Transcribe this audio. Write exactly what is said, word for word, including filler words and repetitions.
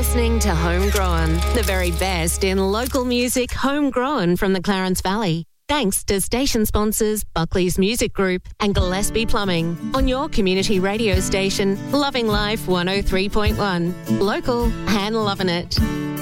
listening to Homegrown, the very best in local music homegrown from the Clarence Valley. Thanks to station sponsors Buckley's Music Group and Gillespie Plumbing on your community radio station, Loving Life one oh three point one. Local and loving it.